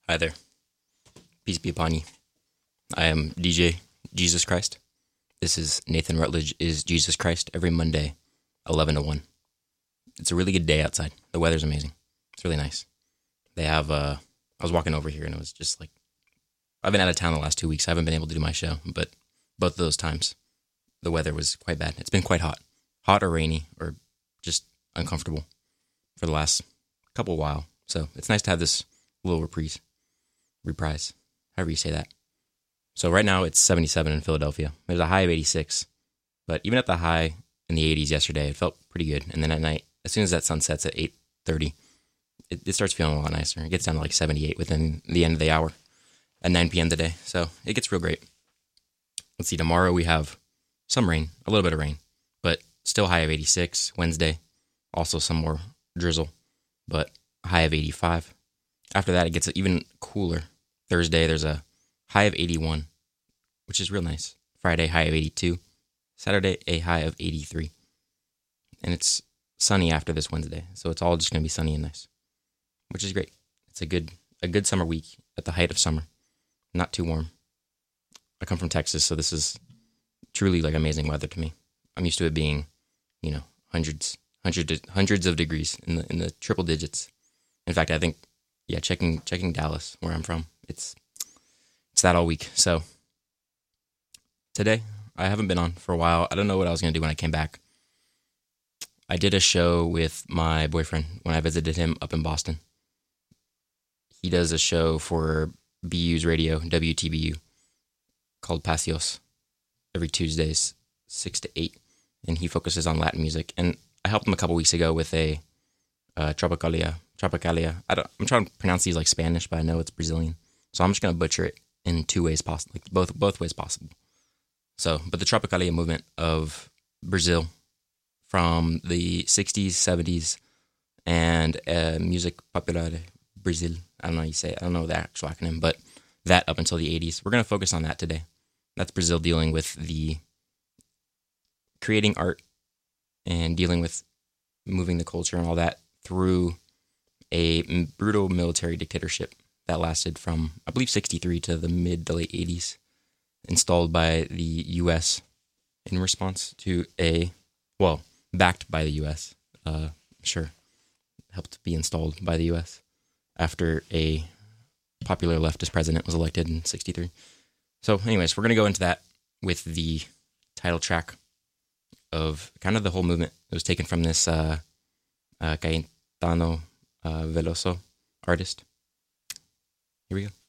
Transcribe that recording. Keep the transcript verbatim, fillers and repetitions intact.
Hi there. Peace be upon you. I am D J Jesus Christ. This is Nathan Rutledge is Jesus Christ every Monday, eleven to one. It's a really good day outside. The weather's amazing. It's really nice. They have, uh, I was walking over here and it was just like, I've been out of town the last two weeks. I haven't been able to do my show, but both of those times, the weather was quite bad. It's been quite hot. Hot or rainy or just uncomfortable for the last couple while. So it's nice to have this little reprise. Reprise, however you say that. So right now it's seventy-seven in Philadelphia. There's a high of eighty-six, but even at the high in the eighties yesterday, it felt pretty good. And then at night, as soon as that sun sets at eight thirty, it, it starts feeling a lot nicer. It gets down to like seventy-eight within the end of the hour at nine p.m. today. So it gets real great. Let's see, tomorrow we have some rain, a little bit of rain, but still high of eighty-six. Wednesday, also some more drizzle, but high of eighty-five. After that, it gets even cooler. Thursday, there's a high of eighty-one, which is real nice. Friday, high of eighty-two. Saturday, a high of eighty-three. And it's sunny after this Wednesday, so it's all just going to be sunny and nice, which is great. It's a good a good summer week at the height of summer. Not too warm. I come from Texas, so this is truly like amazing weather to me. I'm used to it being, you know, hundreds, hundreds, hundreds of degrees in the in the triple digits. In fact, I think, yeah, checking checking Dallas, where I'm from, it's it's that all week. So today, I haven't been on for a while. I don't know what I was going to do when I came back. I did a show with my boyfriend when I visited him up in Boston. He does a show for B U's radio, W T B U, called Paseos, every Tuesdays, six to eight. And he focuses on Latin music. And I helped him a couple weeks ago with a uh, Tropicalia. Tropicalia. I don't, I'm trying to pronounce these like Spanish, but I know it's Brazilian. So I'm just going to butcher it in two ways possible, like both both ways possible. So, but the Tropicalia movement of Brazil from the sixties, seventies, and uh, Music Popular Brazil. I don't know how you say it. I don't know the actual acronym, but that up until the eighties. We're going to focus on that today. That's Brazil dealing with the creating art and dealing with moving the culture and all that through a brutal military dictatorship that lasted from, I believe, sixty-three to the mid to late eighties, installed by the U S in response to a, well, backed by the U S, uh, sure, helped be installed by the U S after a popular leftist president was elected in sixty-three. So anyways, we're going to go into that with the title track of kind of the whole movement. It was taken from this uh, uh, Caetano uh, Veloso artist. Here we go.